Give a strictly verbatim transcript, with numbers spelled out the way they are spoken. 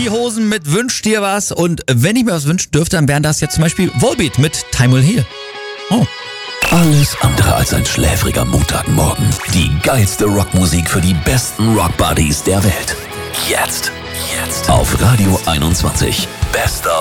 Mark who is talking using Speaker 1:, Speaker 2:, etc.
Speaker 1: die Hosen mit Wünsch dir was. Und wenn ich mir was wünschen dürfte, dann wären das jetzt zum Beispiel Volbeat mit Time Will Heal. Oh.
Speaker 2: Alles andere als ein schläfriger Montagmorgen. Die geilste Rockmusik für die besten Rockbuddies der Welt. Jetzt. Jetzt. Auf Radio einundzwanzig. Bester